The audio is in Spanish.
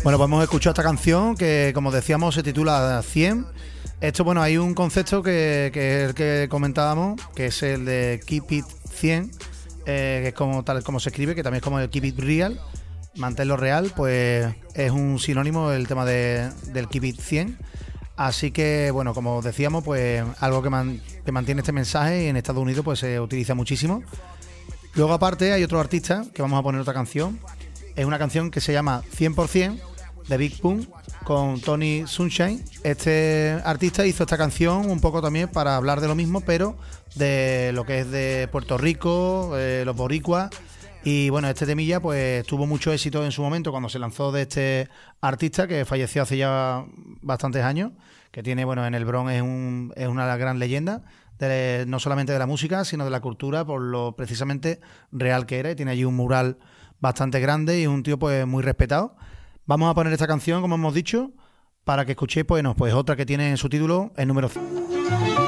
Bueno, pues hemos escuchado esta canción que, como decíamos, se titula 100. Esto, bueno, hay un concepto que es el que comentábamos, que es el de Keep It 100, que es como tal como se escribe, que también es como el Keep It Real, mantenerlo real, pues es un sinónimo el tema del Keep It 100. Así que, bueno, como decíamos, pues algo que mantiene este mensaje y en Estados Unidos pues se utiliza muchísimo. Luego, aparte, hay otro artista que vamos a poner otra canción. Es una canción que se llama 100% de Big Pun con Tony Sunshine. Este artista hizo esta canción un poco también para hablar de lo mismo, pero de lo que es de Puerto Rico, los boricuas. Y bueno, este temilla pues tuvo mucho éxito en su momento cuando se lanzó de este artista que falleció hace ya bastantes años, que tiene, bueno, en el Bronx es una gran leyenda, no solamente de la música, sino de la cultura, por lo precisamente real que era, y tiene allí un mural bastante grande y es un tío pues muy respetado. Vamos a poner esta canción, como hemos dicho, para que escuchéis pues otra que tiene en su título el número 5.